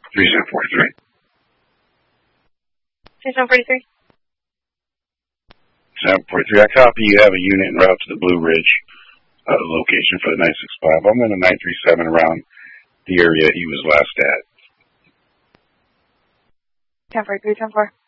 3743. 3743. 743, I copy. You have a unit en route to the Blue Ridge location for the 965. I'm in a 937 around the area he was last at. 1043, 10-4.